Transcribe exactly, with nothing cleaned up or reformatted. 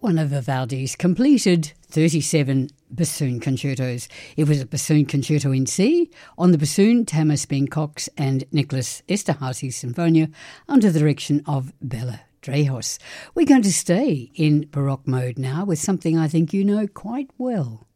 one of Vivaldi's completed thirty-seven bassoon concertos. It was a bassoon concerto in C, on the bassoon Tamas Ben Cox and Nicholas Esterhazy Sinfonia under the direction of Bela Drejos. We're going to stay in Baroque mode now with something I think you know quite well.